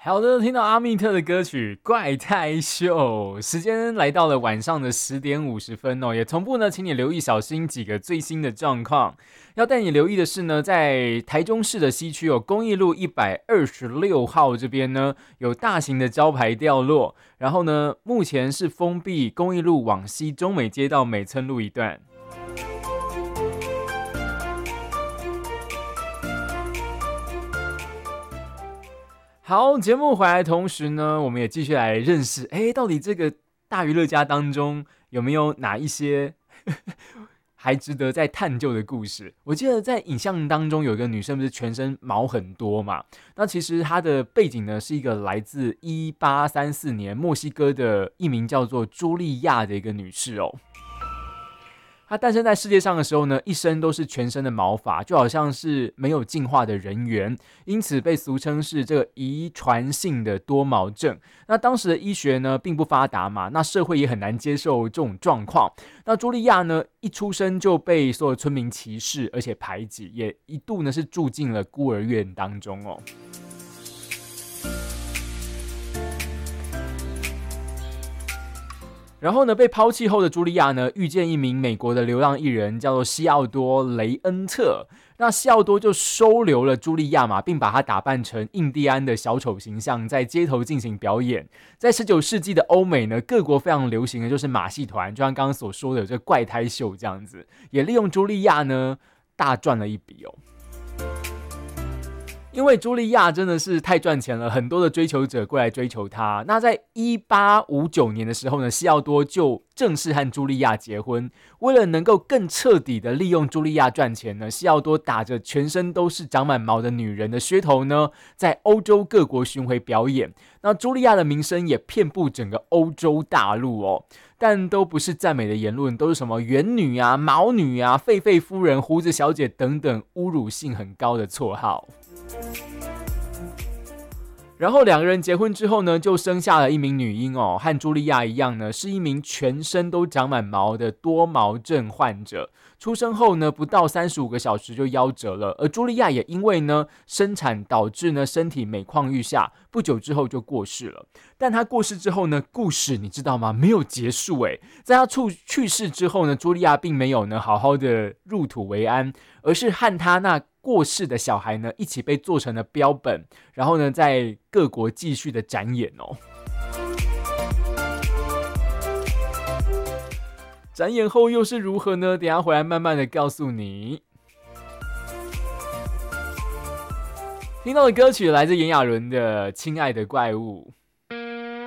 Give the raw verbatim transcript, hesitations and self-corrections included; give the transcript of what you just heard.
好的，听到阿密特的歌曲《怪胎秀》，时间来到了晚上的十点五十分哦，也同步呢，请你留意小心几个最新的状况。要带你留意的是呢，在台中市的西区有公益路一百二十六号这边呢，有大型的招牌掉落，然后呢，目前是封闭公益路往西中美街到美村路一段。好，节目回来的同时呢，我们也继续来认识，哎，到底这个大娱乐家当中有没有哪一些还值得再探究的故事？我记得在影像当中有一个女生不是全身毛很多嘛？那其实她的背景呢是一个来自一八三四年墨西哥的一名叫做茱莉亚的一个女士哦。他诞生在世界上的时候呢，一身都是全身的毛发，就好像是没有进化的人猿，因此被俗称是这个遗传性的多毛症。那当时的医学呢并不发达嘛，那社会也很难接受这种状况。那茱莉亚呢一出生就被所有村民歧视，而且排挤，也一度呢是住进了孤儿院当中哦。然后呢，被抛弃后的茱莉亚呢，遇见一名美国的流浪艺人，叫做西奥多·雷恩特。那西奥多就收留了茱莉亚嘛，并把她打扮成印第安的小丑形象，在街头进行表演。在十九世纪的欧美呢，各国非常流行的就是马戏团，就像刚刚所说的有这个怪胎秀这样子，也利用茱莉亚呢大赚了一笔哦。因为茱莉亚真的是太赚钱了，很多的追求者过来追求她。那在一八五九年的时候呢，西奥多就正式和茱莉亚结婚。为了能够更彻底的利用茱莉亚赚钱呢，西奥多打着全身都是长满毛的女人的噱头呢，在欧洲各国巡回表演。那茱莉亚的名声也遍布整个欧洲大陆哦。但都不是赞美的言论，都是什么元女啊、毛女啊、狒狒夫人、胡子小姐等等侮辱性很高的绰号。然后两个人结婚之后呢，就生下了一名女婴哦，和茱莉亚一样呢，是一名全身都长满毛的多毛症患者。出生后呢，不到三十五个小时就夭折了，而茱莉亚也因为呢生产导致呢身体每况愈下，不久之后就过世了。但她过世之后呢，故事你知道吗？没有结束诶，在她去世之后呢，茱莉亚并没有呢好好的入土为安，而是和她那过世的小孩呢一起被做成了标本，然后呢在各国继续的展演哦。展演后又是如何呢？等一下回来慢慢的告诉你。听到的歌曲来自炎亚纶的《亲爱的怪物》。